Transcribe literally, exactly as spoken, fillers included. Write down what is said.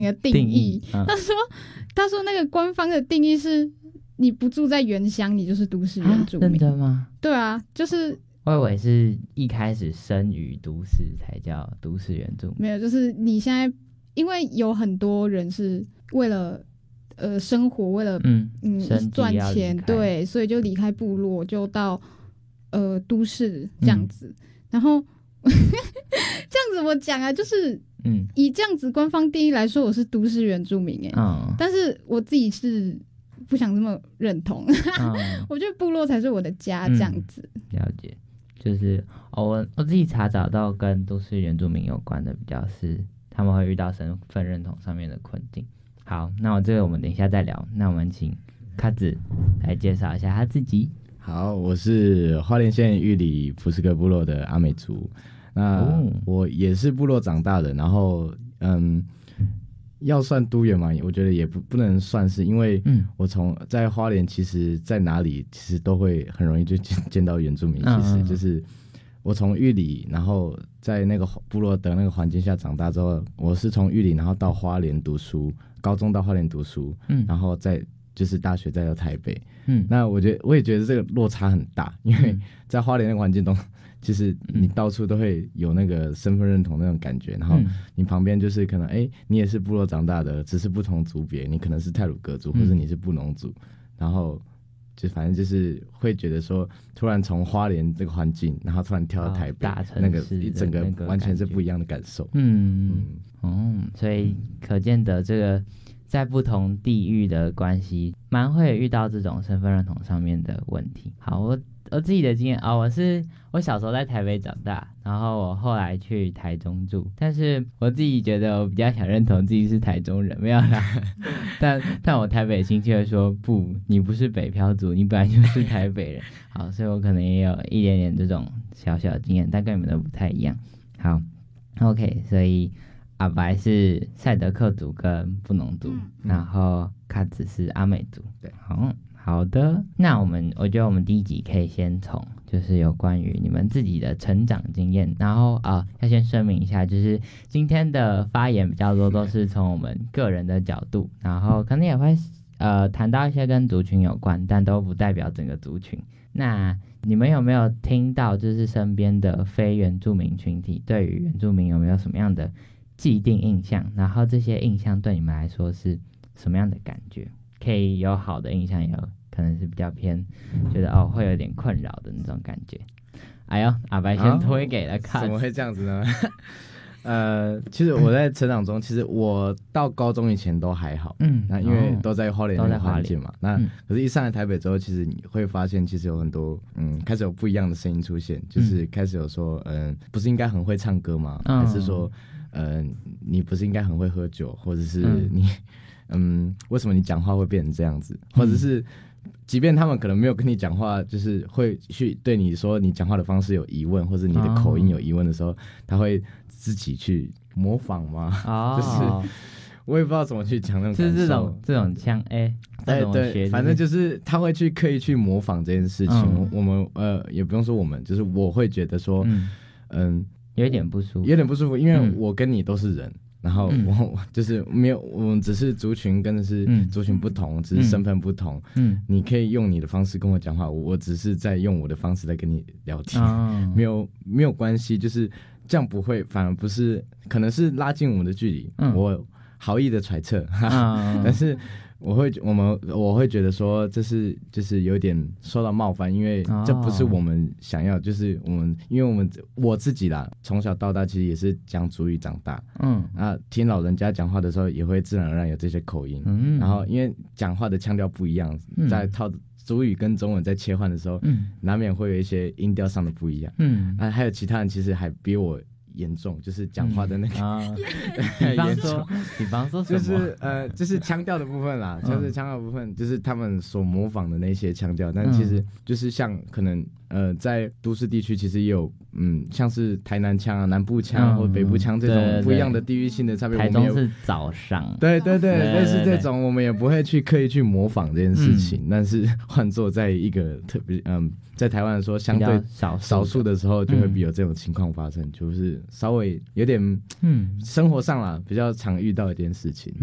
那个定义， 定义嗯、 他说他说那个官方的定义是你不住在原乡，你就是都市原住民。 真的吗？ 对啊，就是我以为是一开始生于都市才叫都市原住民。 没有，就是你现在因为有很多人是为了呃生活，为了嗯嗯赚钱，对，所以就离开部落，就到呃都市这样子。嗯、然后这样子我讲啊，就是嗯，以这样子官方定义来说，我是都市原住民哎、嗯，但是我自己是不想这么认同，嗯、我觉得部落才是我的家这样子。 嗯、了解，就是哦，我我自己查找到跟都市原住民有关的，比较是他们会遇到身份认同上面的困境。好，那我这个我们等一下再聊。那我们请卡子来介绍一下他自己。 好，我是花莲县玉里福斯克部落的阿美族。那我也是部落长大的，然后嗯，要算都原嘛，我觉得也不不能算是，因为我从在花莲，其实在哪里其实都会很容易就见见到原住民。其实就是我从玉里，然后在那个部落的那个环境下长大之后，我是从玉里然后到花莲读书，高中到花莲读书，嗯，然后再就是大学再到台北，嗯，那我觉得我也觉得这个落差很大，因为在花莲那个环境中，其实你到处都会有那个身份认同那种感觉，然后你旁边就是可能哎、欸，你也是部落长大的，只是不同族别，你可能是太鲁阁族，或者你是布农族，然后就反正就是会觉得说，突然从花莲这个环境，然后突然跳到台北， 大城市那个一整个完全是不一样的感受。 嗯嗯嗯，所以可见得这个在不同地域的关系，蛮会遇到这种身份认同上面的问题。好，我我自己的经验啊、哦，我是我小时候在台北长大，然后我后来去台中住，但是我自己觉得我比较想认同自己是台中人，没有啦。但但我台北亲戚会说不，你不是北漂族，你本来就是台北人。好，所以我可能也有一点点这种小小的经验，但跟你们都不太一样。好 ，OK， 所以阿白是赛德克族跟布农族，嗯、然后卡子是阿美族。对，好。好的，那我们我觉得我们第一集可以先从就是有关于你们自己的成长经验，然后啊、呃、要先声明一下，就是今天的发言比较多都是从我们个人的角度，然后可能也会呃谈到一些跟族群有关，但都不代表整个族群。那你们有没有听到就是身边的非原住民群体对于原住民有没有什么样的既定印象？然后这些印象对你们来说是什么样的感觉？可以有好的印象，也有可能是比较偏觉得哦会有点困扰的那种感觉。哎呦，阿白先推给了看、啊， 怎么会这样子呢？呃，其实我在成长中，其实我到高中以前都还好，嗯，那因为都在花莲那个环境嘛，那、嗯、可是一上来台北之后，其实你会发现，其实有很多嗯，开始有不一样的声音出现，就是开始有说，嗯、呃，不是应该很会唱歌吗？嗯、还是说，呃，你不是应该很会喝酒，或者是你。嗯嗯，为什么你讲话会变成这样子？或者是，即便他们可能没有跟你讲话，就是会去对你说你讲话的方式有疑问，或者你的口音有疑问的时候，他会自己去模仿吗？哦、就是我也不知道怎么去讲那种感受， 就是这种这种腔哎， 对对，反正就是他会去刻意去模仿这件事情。嗯、我们呃也不用说我们，就是我会觉得说，嗯，嗯有点不舒服， 有点不舒服，因为我跟你都是人。然后我就是没有，我们只是族群跟的是族群不同，嗯、只是身份不同。嗯，你可以用你的方式跟我讲话，我只是在用我的方式来跟你聊天，哦、没有没有关系，就是这样不会，反而不是，可能是拉近我们的距离。嗯、我好意的揣测，哈哈哦、但是我会我们我会觉得说这是就是有点受到冒犯，因为这不是我们想要，就是我们因为我们我自己啦，从小到大其实也是讲族语长大，嗯，啊，听老人家讲话的时候也会自然而然有这些口音，嗯，然后因为讲话的腔调不一样，嗯、在套族语跟中文在切换的时候，嗯，难免会有一些音调上的不一样，嗯，啊，还有其他人其实还比我严重，就是讲话的那个、嗯啊、 比方说比方说什么就是呃就是腔调的部分啦，就是腔调的部分就是他们所模仿的那些腔调，但其实就是像可能呃，在都市地区其实也有，嗯，像是台南腔啊、南部腔、嗯、或北部腔这种不一样的地域性的差别。 台中是早上， 对对对，类似这种，我们也不会去刻意去模仿这件事情。嗯、但是换做在一个特别，嗯，在台湾说相对少少数的时候，就会比有这种情况发生，嗯、就是稍微有点，嗯，生活上啦比较常遇到一件事情。